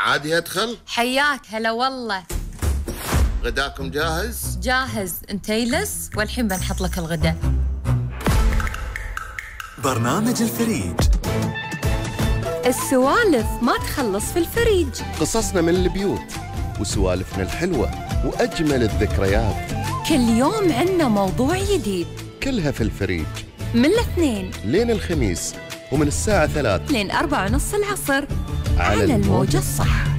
عادي ادخل؟ حياك هلا والله. غداكم جاهز؟ جاهز، انت يلس والحين بنحط لك الغداء. برنامج الفريج. السوالف ما تخلص في الفريج. قصصنا من البيوت وسوالفنا الحلوة وأجمل الذكريات. كل يوم عنا موضوع جديد، كلها في الفريج من الاثنين لين الخميس، ومن الساعة 3 لين 4:30 العصر على الموجة الصح.